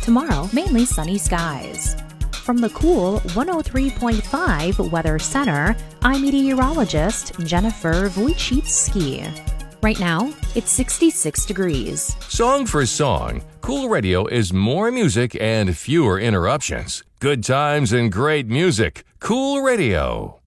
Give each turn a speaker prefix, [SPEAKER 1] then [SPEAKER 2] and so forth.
[SPEAKER 1] Tomorrow, mainly sunny skies. From the cool 103.5 Weather Center, I'm meteorologist Jennifer Wojcicki. Right now, it's 66 degrees.
[SPEAKER 2] Song for song, Cool Radio is more music and fewer interruptions. Good times and great music. Cool Radio.